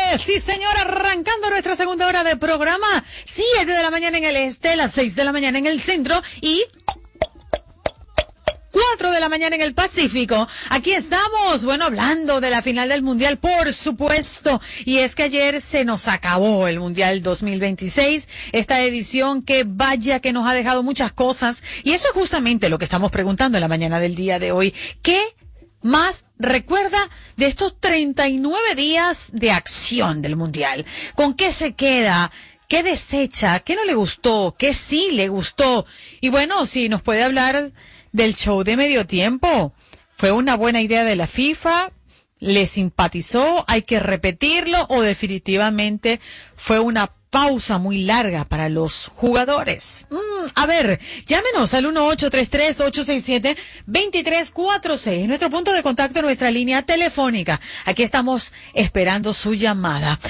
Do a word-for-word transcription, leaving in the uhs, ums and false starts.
Sí, señor, arrancando nuestra segunda hora de programa. Siete de la mañana en el este, las seis de la mañana en el centro y cuatro de la mañana en el Pacífico. Aquí estamos, bueno, hablando de la final del Mundial, por supuesto. Y es que ayer se nos acabó el Mundial dos mil veintiséis, esta edición que vaya que nos ha dejado muchas cosas. Y eso es justamente lo que estamos preguntando en la mañana del día de hoy. ¿Qué más recuerda de estos treinta y nueve días de acción del Mundial? ¿Con qué se queda? ¿Qué desecha? ¿Qué no le gustó? ¿Qué sí le gustó? Y bueno, si nos puede hablar del show de medio tiempo. ¿Fue una buena idea de la FIFA? ¿Le simpatizó? ¿Hay que repetirlo? ¿O definitivamente fue una pausa muy larga para los jugadores? Mm, a ver, llámenos al uno ocho tres tres, ocho seis siete, dos tres cuatro seis, nuestro punto de contacto, nuestra línea telefónica. Aquí estamos esperando su llamada.